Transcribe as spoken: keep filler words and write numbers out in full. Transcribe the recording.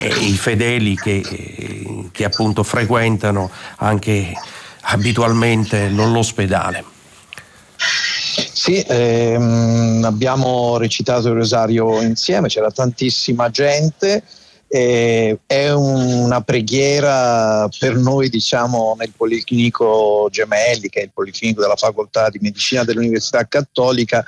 e i fedeli che, che appunto frequentano anche abitualmente l'ospedale. Sì, ehm, abbiamo recitato il rosario insieme, c'era tantissima gente, eh, è una preghiera per noi, diciamo, nel Policlinico Gemelli, che è il Policlinico della Facoltà di Medicina dell'Università Cattolica,